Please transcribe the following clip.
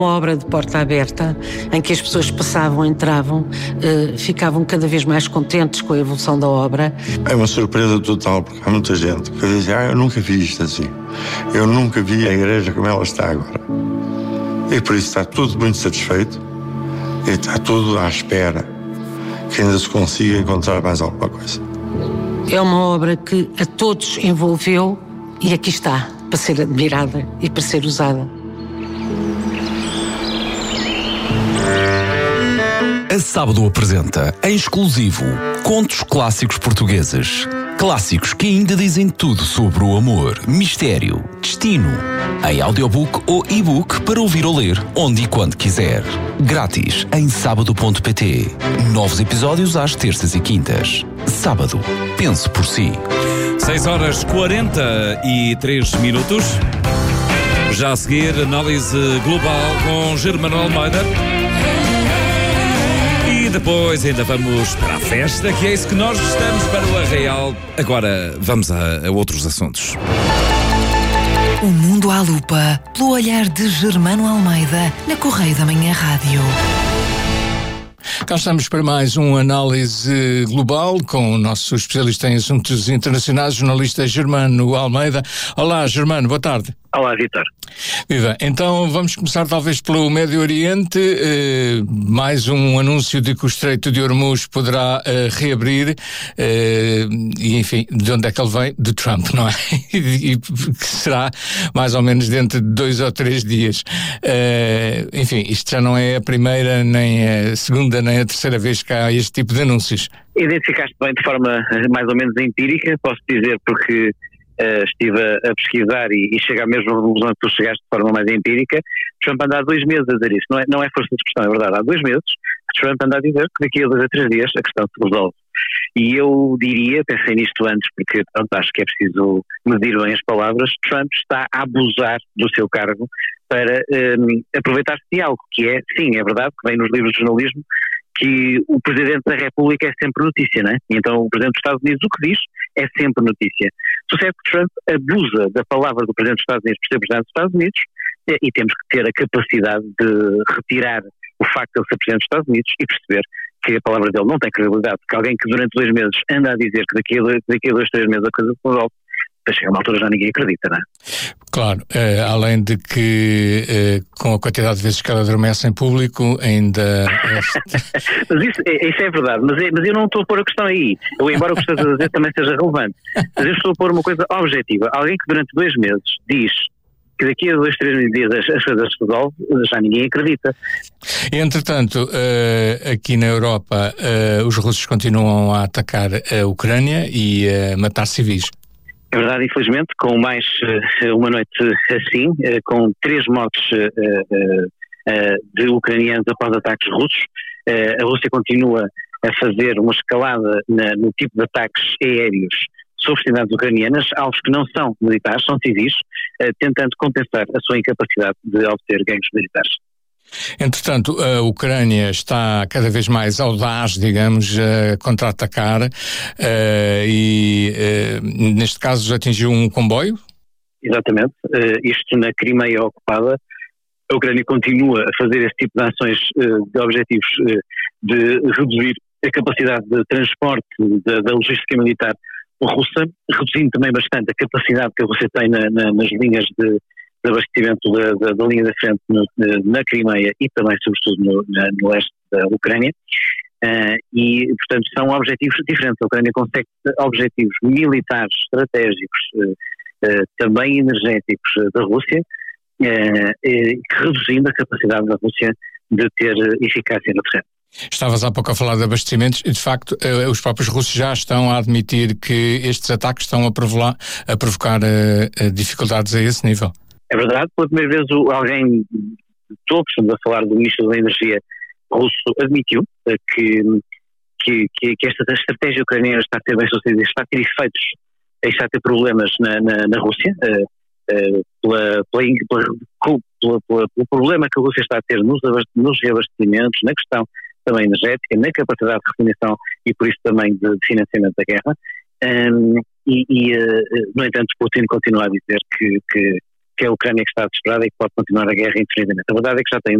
Uma obra de porta aberta, em que as pessoas passavam, entravam, ficavam cada vez mais contentes com a evolução da obra. É uma surpresa total, porque há muita gente que diz, eu nunca vi isto assim. Eu nunca vi a igreja como ela está agora. E por isso está tudo muito satisfeito e está tudo à espera que ainda se consiga encontrar mais alguma coisa. É uma obra que a todos envolveu e aqui está, para ser admirada e para ser usada. A Sábado apresenta, em exclusivo, contos clássicos portugueses. Clássicos que ainda dizem tudo sobre o amor, mistério, destino. Em audiobook ou e-book para ouvir ou ler, onde e quando quiser. Grátis em sábado.pt. Novos episódios às terças e quintas. Sábado, pense por si. 6h43. Já a seguir, análise global com Germano Almeida. E depois ainda vamos para a festa, que é isso que nós estamos para o Arraial. Agora vamos a outros assuntos. O Mundo à Lupa, pelo olhar de Germano Almeida, na Correio da Manhã Rádio. Cá estamos para mais uma análise global com o nosso especialista em assuntos internacionais, jornalista Germano Almeida. Olá, Germano, boa tarde. Olá, Vítor. Viva. Então vamos começar talvez pelo Médio Oriente. Mais um anúncio de que o Estreito de Hormuz poderá reabrir. E enfim, de onde é que ele vem? De Trump, não é? E que será mais ou menos dentro de 2 ou 3 dias. Enfim, isto já não é a primeira, nem a segunda, nem a terceira vez que há este tipo de anúncios. Identificaste bem de forma mais ou menos empírica, posso dizer, porque estive a pesquisar e chegar mesmo à conclusão que tu chegaste de forma mais empírica. Trump anda há 2 meses a dizer isso, não é força de expressão, é verdade, há 2 meses que Trump anda a dizer que daqui a 2 a 3 dias a questão se resolve. E eu diria, pensei nisto antes, porque pronto, acho que é preciso medir bem as palavras, Trump está a abusar do seu cargo para aproveitar-se de algo que é, sim, é verdade, que vem nos livros de jornalismo, que o Presidente da República é sempre notícia, não é? E então o Presidente dos Estados Unidos o que diz é sempre notícia. Sucede que Trump abusa da palavra do Presidente dos Estados Unidos por ser Presidente dos Estados Unidos e temos que ter a capacidade de retirar o facto de ele ser Presidente dos Estados Unidos e perceber que a palavra dele não tem credibilidade, que alguém que durante 2 meses anda a dizer que daqui a 2, 3 meses a coisa se resolve, para chegar a uma altura já ninguém acredita, não é? Claro, além de que com a quantidade de vezes que ela adormece em público ainda... Mas isso é verdade, mas eu não estou a pôr a questão aí. Embora o que estás a dizer também seja relevante, mas eu estou a pôr uma coisa objetiva. Alguém que durante 2 meses diz que daqui a 2, 3 dias as coisas se resolvem, já ninguém acredita. Entretanto, aqui na Europa, os russos continuam a atacar a Ucrânia e a matar civis. É verdade, infelizmente, com mais uma noite assim, com 3 mortes de ucranianos após ataques russos, a Rússia continua a fazer uma escalada no tipo de ataques aéreos sobre cidades ucranianas, alvos que não são militares, são civis, tentando compensar a sua incapacidade de obter ganhos militares. Entretanto, a Ucrânia está cada vez mais audaz, digamos, a contra-atacar e neste caso atingiu um comboio? Exatamente. Isto na Crimeia ocupada, a Ucrânia continua a fazer esse tipo de ações de objetivos de reduzir a capacidade de transporte da logística militar russa, reduzindo também bastante a capacidade que a Rússia tem nas linhas de abastecimento da linha da frente na Crimeia e também, sobretudo, no leste da Ucrânia. E, portanto, são objetivos diferentes. A Ucrânia consegue objetivos militares, estratégicos, também energéticos da Rússia, reduzindo a capacidade da Rússia de ter eficácia no terreno. Estavas há pouco a falar de abastecimentos e, de facto, os próprios russos já estão a admitir que estes ataques estão a provocar dificuldades a esse nível. É verdade, pela primeira vez alguém de topo, estamos a falar do Ministro da Energia russo, admitiu que esta estratégia ucraniana está a ter bem sucedida, está a ter efeitos, está a ter problemas na Rússia, pelo problema que a Rússia está a ter nos reabastecimentos, na questão também energética, na capacidade de refinação e por isso também de financiamento da guerra. No entanto, Putin continua a dizer que que é a Ucrânia que está desesperada e que pode continuar a guerra indefinidamente. A verdade é que já tem